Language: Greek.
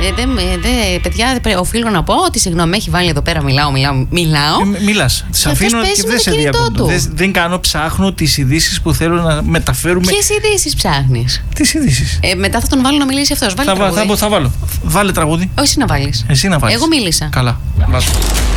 Παιδιά, οφείλω να πω ότι συγγνώμη, έχει βάλει εδώ πέρα μιλάω. Μιλάς. Τις αφήνω και δεν σε διακόπτω. Δεν κάνω, ψάχνω τις ειδήσεις που θέλω να μεταφέρουμε. Ποιες ειδήσεις ψάχνεις? Τις ειδήσεις. Μετά θα τον βάλω να μιλήσει αυτός. Θα βάλω. Βάλε τραγούδι. Όχι, εσύ να βάλεις. Εσύ να βάλεις. Εγώ μίλησα. Καλά. Βάζω.